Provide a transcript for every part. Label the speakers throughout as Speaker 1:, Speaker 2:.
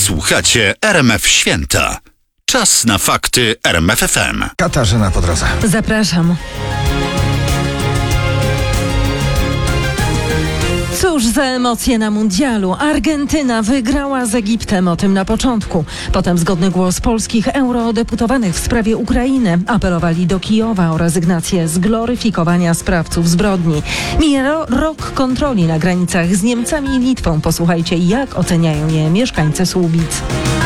Speaker 1: Słuchacie RMF Święta. Czas na fakty RMF FM.
Speaker 2: Katarzyna po drodze.
Speaker 3: Zapraszam. Cóż za emocje na mundialu. Argentyna wygrała z Egiptem, o tym na początku. Potem zgodny głos polskich eurodeputowanych w sprawie Ukrainy. Apelowali do Kijowa o rezygnację z gloryfikowania sprawców zbrodni. Mija rok kontroli na granicach z Niemcami i Litwą. Posłuchajcie, jak oceniają je mieszkańcy Słubic.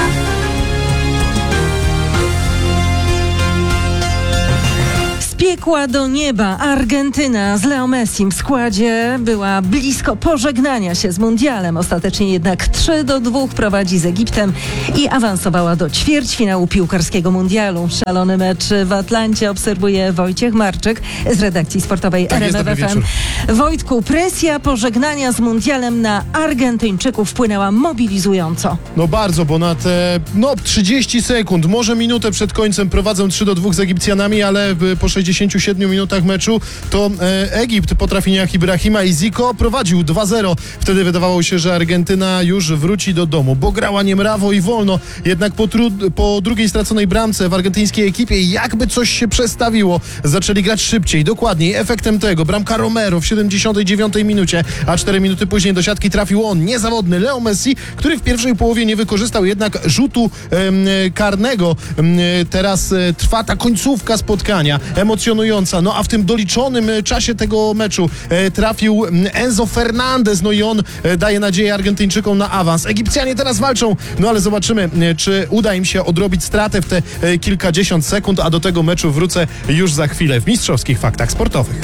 Speaker 3: Piekła do nieba. Argentyna z Leo Messim w składzie była blisko pożegnania się z mundialem. Ostatecznie jednak 3-2 prowadzi z Egiptem i awansowała do ćwierćfinału piłkarskiego mundialu. Szalony mecz w Atlancie obserwuje Wojciech Marczyk z redakcji sportowej RMF FM. Wojtku, presja pożegnania z mundialem na Argentyńczyków wpłynęła mobilizująco.
Speaker 4: No bardzo, bo na te 30 sekund, może minutę przed końcem prowadzą 3-2 z Egipcjanami, ale po 67 minutach meczu to Egipt pod trafieniach Ibrahima i Zico prowadził 2-0. Wtedy wydawało się, że Argentyna już wróci do domu, bo grała niemrawo i wolno. Jednak po drugiej straconej bramce w argentyńskiej ekipie jakby coś się przestawiło. Zaczęli grać szybciej, dokładniej. Efektem tego bramka Romero w 79 minucie, a 4 minuty później do siatki trafił on, niezawodny Leo Messi, który w pierwszej połowie nie wykorzystał jednak rzutu karnego. Teraz trwa ta końcówka spotkania, emocjonująca. No a w tym doliczonym czasie tego meczu trafił Enzo Fernandez, no i on daje nadzieję Argentyńczykom na awans. Egipcjanie teraz walczą, no ale zobaczymy, czy uda im się odrobić stratę w te kilkadziesiąt sekund, a do tego meczu wrócę już za chwilę w mistrzowskich faktach sportowych.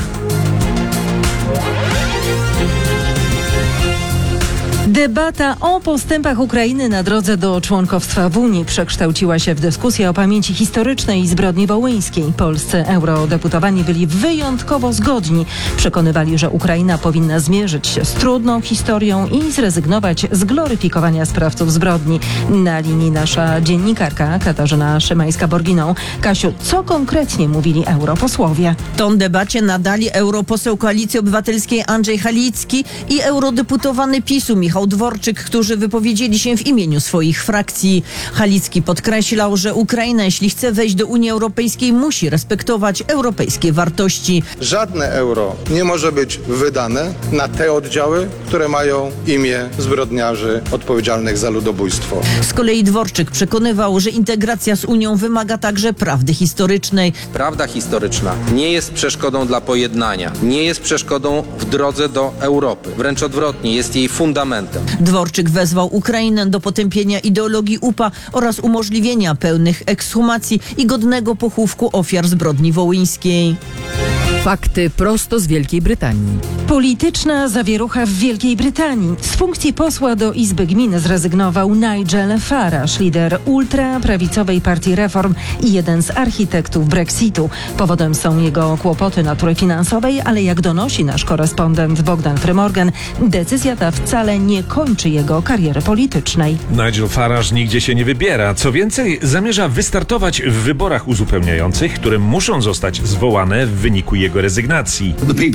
Speaker 3: Debata o postępach Ukrainy na drodze do członkostwa w Unii przekształciła się w dyskusję o pamięci historycznej i zbrodni wołyńskiej. Polscy eurodeputowani byli wyjątkowo zgodni. Przekonywali, że Ukraina powinna zmierzyć się z trudną historią i zrezygnować z gloryfikowania sprawców zbrodni. Na linii nasza dziennikarka Katarzyna Szymańska-Borginą. Kasiu, co konkretnie mówili europosłowie?
Speaker 5: Tą debacie nadali europoseł Koalicji Obywatelskiej Andrzej Halicki i eurodeputowany PiS-u Michał Dworczyk, którzy wypowiedzieli się w imieniu swoich frakcji. Halicki podkreślał, że Ukraina, jeśli chce wejść do Unii Europejskiej, musi respektować europejskie wartości.
Speaker 6: Żadne euro nie może być wydane na te oddziały, które mają imię zbrodniarzy odpowiedzialnych za ludobójstwo.
Speaker 5: Z kolei Dworczyk przekonywał, że integracja z Unią wymaga także prawdy historycznej.
Speaker 7: Prawda historyczna nie jest przeszkodą dla pojednania, nie jest przeszkodą w drodze do Europy. Wręcz odwrotnie, jest jej fundamentem.
Speaker 5: Dworczyk wezwał Ukrainę do potępienia ideologii UPA oraz umożliwienia pełnych ekshumacji i godnego pochówku ofiar zbrodni wołyńskiej.
Speaker 8: Fakty prosto z Wielkiej Brytanii.
Speaker 3: Polityczna zawierucha w Wielkiej Brytanii. Z funkcji posła do Izby Gmin zrezygnował Nigel Farage, lider ultraprawicowej partii Reform i jeden z architektów Brexitu. Powodem są jego kłopoty natury finansowej, ale jak donosi nasz korespondent Bogdan Frymorgan, decyzja ta wcale nie kończy jego kariery politycznej.
Speaker 9: Nigel Farage nigdzie się nie wybiera. Co więcej, zamierza wystartować w wyborach uzupełniających, które muszą zostać zwołane w wyniku jego rezygnacji.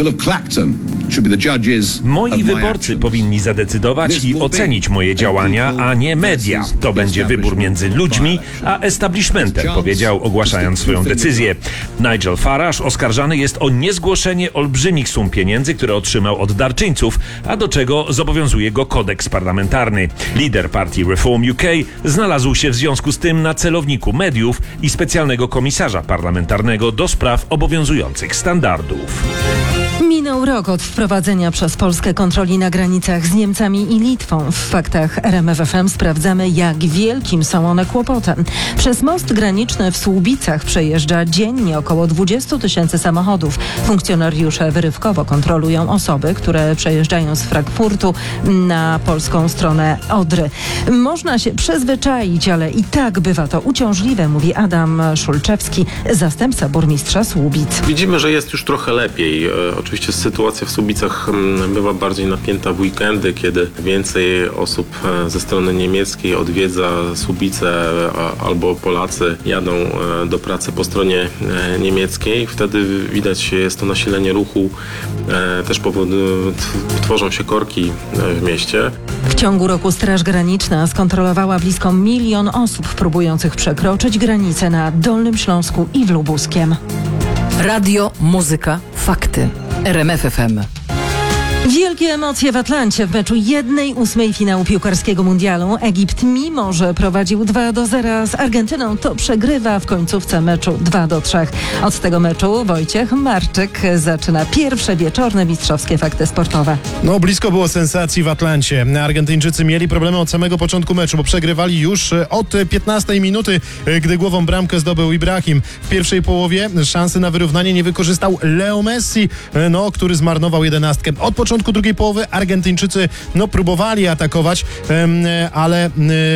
Speaker 9: Moi wyborcy powinni zadecydować i ocenić moje działania, a nie media. To będzie wybór między ludźmi a establishmentem, powiedział, ogłaszając swoją decyzję. Nigel Farage oskarżany jest o niezgłoszenie olbrzymich sum pieniędzy, które otrzymał od darczyńców, a do czego zobowiązuje go kodeks parlamentarny. Lider partii Reform UK znalazł się w związku z tym na celowniku mediów i specjalnego komisarza parlamentarnego do spraw obowiązujących standardów.
Speaker 3: Minął rok od wprowadzenia przez Polskę kontroli na granicach z Niemcami i Litwą. W faktach RMF FM sprawdzamy, jak wielkim są one kłopotem. Przez most graniczny w Słubicach przejeżdża dziennie około 20 000 samochodów. Funkcjonariusze wyrywkowo kontrolują osoby, które przejeżdżają z Frankfurtu na polską stronę Odry. Można się przyzwyczaić, ale i tak bywa to uciążliwe, mówi Adam Szulczewski, zastępca burmistrza Słubic.
Speaker 10: Widzimy, że jest już trochę lepiej. Oczywiście sytuacja
Speaker 2: sytuacja w Słubicach bywa bardziej napięta w weekendy, kiedy więcej osób ze strony niemieckiej odwiedza Słubice albo Polacy jadą do pracy po stronie niemieckiej. Wtedy widać jest to nasilenie ruchu, też tworzą się korki w mieście.
Speaker 3: W ciągu roku Straż Graniczna skontrolowała blisko 1 milion osób próbujących przekroczyć granicę na Dolnym Śląsku i w Lubuskiem.
Speaker 8: Radio, muzyka, fakty. RMF FM.
Speaker 3: Wielkie emocje w Atlancie w meczu 1/8 finału piłkarskiego mundialu. Egipt, mimo że prowadził 2-0 z Argentyną, to przegrywa w końcówce meczu 2-3. Od tego meczu Wojciech Marczyk zaczyna pierwsze wieczorne mistrzowskie fakty sportowe.
Speaker 4: No, blisko było sensacji w Atlancie. Argentyńczycy mieli problemy od samego początku meczu, bo przegrywali już od 15 minuty, gdy głową bramkę zdobył Ibrahim. W pierwszej połowie szansy na wyrównanie nie wykorzystał Leo Messi, który zmarnował 11. Od początku drugiej połowy Argentyńczycy próbowali atakować, ale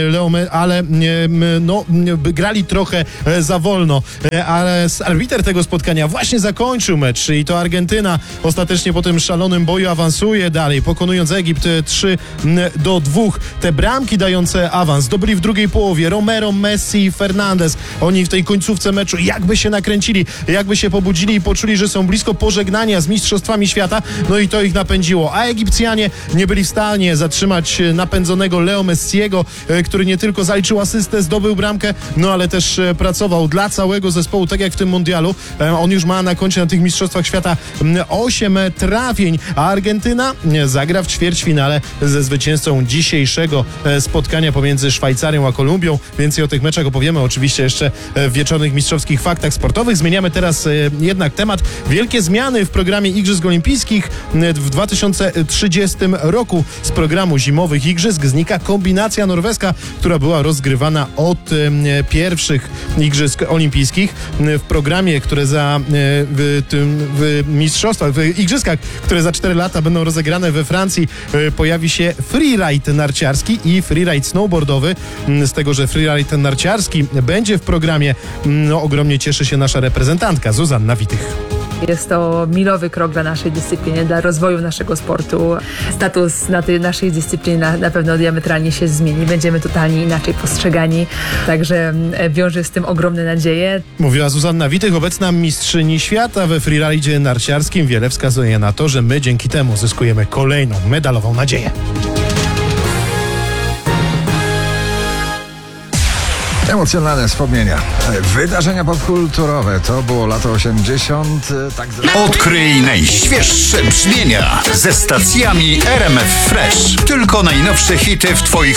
Speaker 4: grali trochę za wolno. Ale arbiter tego spotkania właśnie zakończył mecz i to Argentyna ostatecznie po tym szalonym boju awansuje dalej, pokonując Egipt 3-2. Te bramki dające awans zdobyli w drugiej połowie Romero, Messi i Fernandez. Oni w tej końcówce meczu jakby się nakręcili, jakby się pobudzili i poczuli, że są blisko pożegnania z mistrzostwami świata, no i to ich napędziło. A Egipcjanie nie byli w stanie zatrzymać napędzonego Leo Messiego, który nie tylko zaliczył asystę, zdobył bramkę, ale też pracował dla całego zespołu, tak jak w tym mundialu. On już ma na koncie na tych mistrzostwach świata 8 trafień, a Argentyna zagra w ćwierćfinale ze zwycięzcą dzisiejszego spotkania pomiędzy Szwajcarią a Kolumbią. Więcej o tych meczach opowiemy oczywiście jeszcze w wieczornych mistrzowskich faktach sportowych. Zmieniamy teraz jednak temat. Wielkie zmiany w programie Igrzysk Olimpijskich w 2030 roku. Z programu zimowych igrzysk znika kombinacja norweska, która była rozgrywana od pierwszych igrzysk olimpijskich. W programie, które w igrzyskach, które za 4 lata będą rozegrane we Francji, pojawi się freeride narciarski i freeride snowboardowy. Z tego, że freeride narciarski będzie w programie, ogromnie cieszy się nasza reprezentantka Zuzanna Witych.
Speaker 10: Jest to milowy krok dla naszej dyscypliny, dla rozwoju naszego sportu. Status na tej naszej dyscyplinie na pewno diametralnie się zmieni. Będziemy totalnie inaczej postrzegani, także wiąże z tym ogromne nadzieje.
Speaker 4: Mówiła Zuzanna Witych, obecna mistrzyni świata we freeridzie narciarskim. Wiele wskazuje na to, że my dzięki temu zyskujemy kolejną medalową nadzieję.
Speaker 11: Emocjonalne wspomnienia. Wydarzenia popkulturowe. To było lata 80.
Speaker 1: Odkryj najświeższe brzmienia ze stacjami RMF Fresh. Tylko najnowsze hity w Twoich